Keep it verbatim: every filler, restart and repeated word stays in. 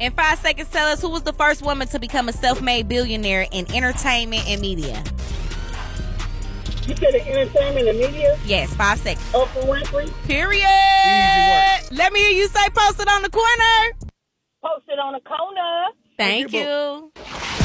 In five seconds, tell us who was the first woman to become a self-made billionaire in entertainment and media. You said in entertainment and media? Yes, five seconds. Oprah Winfrey. Period. Easy work. Let me hear you say post it on the corner. Posted on the corner. Thank Thank you, you.